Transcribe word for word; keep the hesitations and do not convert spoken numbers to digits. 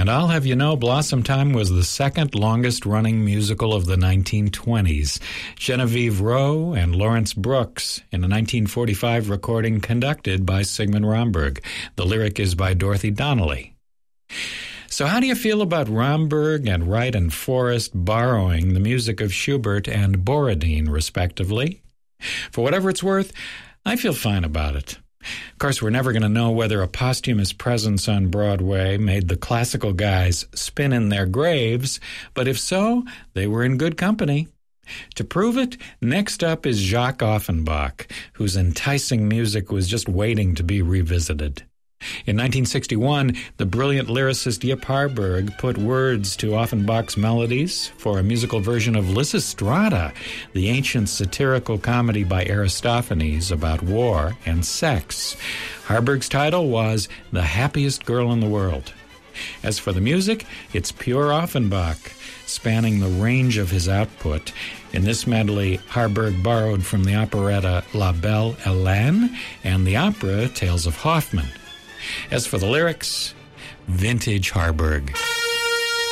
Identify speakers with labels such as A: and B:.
A: And I'll have you know, Blossom Time was the second longest-running musical of the nineteen twenties. Genevieve Rowe and Lawrence Brooks in a nineteen forty-five recording conducted by Sigmund Romberg. The lyric is by Dorothy Donnelly. So how do you feel about Romberg and Wright and Forrest borrowing the music of Schubert and Borodin, respectively? For whatever it's worth, I feel fine about it. Of course, we're never going to know whether a posthumous presence on Broadway made the classical guys spin in their graves, but if so, they were in good company. To prove it, next up is Jacques Offenbach, whose enticing music was just waiting to be revisited. In nineteen sixty-one, the brilliant lyricist Yip Harburg put words to Offenbach's melodies for a musical version of Lysistrata, the ancient satirical comedy by Aristophanes about war and sex. Harburg's title was The Happiest Girl in the World. As for the music, it's pure Offenbach, spanning the range of his output. In this medley, Harburg borrowed from the operetta La Belle Hélène and the opera Tales of Hoffmann. As for the lyrics, vintage Harburg.